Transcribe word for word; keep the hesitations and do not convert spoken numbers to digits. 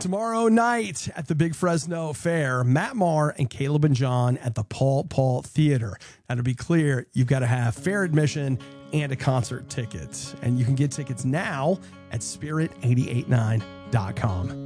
tomorrow night at the Big Fresno Fair, Matt Maher and Caleb and John at the Paul Paul Theater. Now, to be clear, you've got to have fair admission and a concert ticket. And you can get tickets now at spirit eight eight nine dot com.